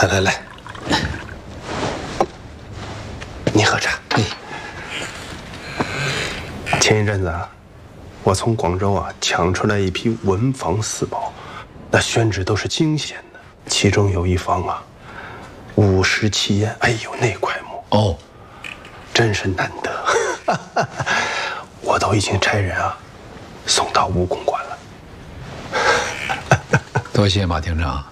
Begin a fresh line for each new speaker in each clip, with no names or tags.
来，你喝茶。前一阵子啊，我从广州啊抢出来一批文房四宝，那宣纸都是精选的，其中有一方啊，57页，哎呦那块木哦，真是难得，我都已经差人啊送到武公馆了。
多谢马厅长。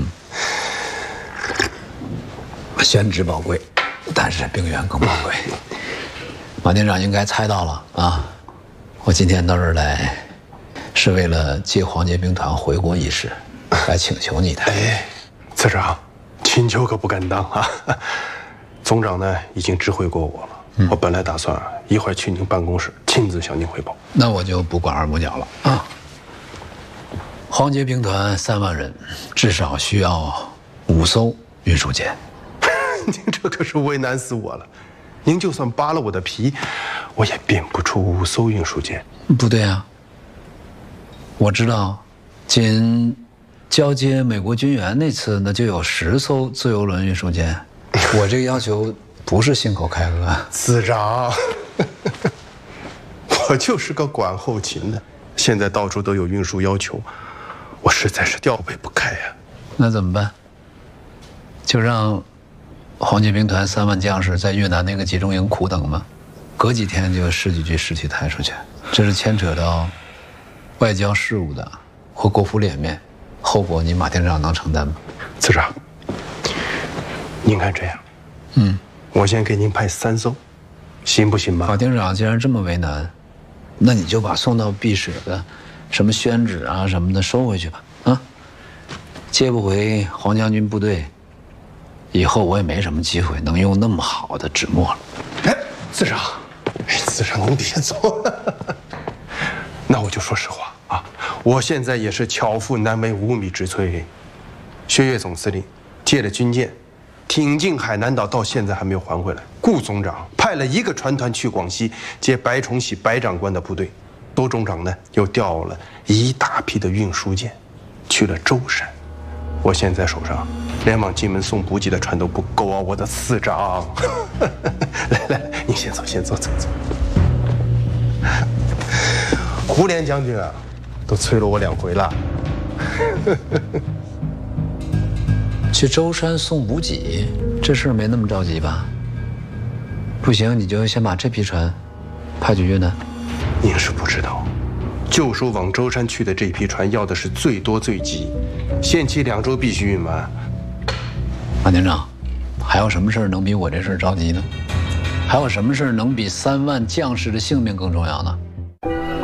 宣纸宝贵，但是兵员更宝贵。马厅长应该猜到了啊！我今天到这儿来，是为了接黄捷兵团回国一事，来请求你的。
哎，次长，请求可不敢当啊！总长呢已经知会过我了，我本来打算一会儿去您办公室亲自向您汇报。
那我就不管二母鸟了啊！黄捷兵团3万人，至少需要5艘运输舰。
您这可是为难死我了。您就算扒了我的皮，我也编不出5艘运输舰。
不对啊，我知道，仅交接美国军援那次，那就有10艘自由轮运输舰。我这个要求不是信口开河。
次长，我就是个管后勤的，现在到处都有运输要求，我实在是调配不开呀。
那怎么办？就让黄捷兵团3万将士在越南那个集中营苦等吗？隔几天就有10几具尸体抬出去，这是牵扯到外交事务的，或国府脸面，后果你马厅长能承担吗？
次长，您看这样，我先给您派3艘，行不行吧？
马厅长既然这么为难，那你就把送到避暑的什么宣纸啊什么的收回去吧。啊，接不回黄将军部队，以后我也没什么机会能用那么好的纸墨了。
哎，次长，次长您别走。那我就说实话啊，我现在也是巧妇难为无米之炊。薛岳总司令借了军舰，挺进海南岛，到现在还没有还回来。顾总长派了1个船团去广西接白崇禧白长官的部队，窦总长呢又调了一大批的运输舰去了舟山。我现在手上连往金门送补给的船都不够啊，我的次长。来，你先走，走。胡连将军啊，都催了我2回了。
去舟山送补给，这事儿没那么着急吧？不行，你就先把这批船派去越南。
您是不知道，就说往舟山去的这批船要的是最多最急，限期2周必须运完。
马厅长，还有什么事儿能比我这事儿着急呢？还有什么事儿能比3万将士的性命更重要呢？